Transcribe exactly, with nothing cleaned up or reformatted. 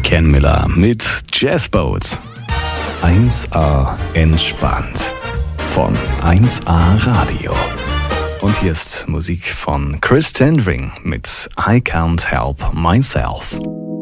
Ken Miller mit Jazzboat. eins A entspannt von eins A Radio. Und hier ist Musik von Chris Tendring mit I Can't Help Myself.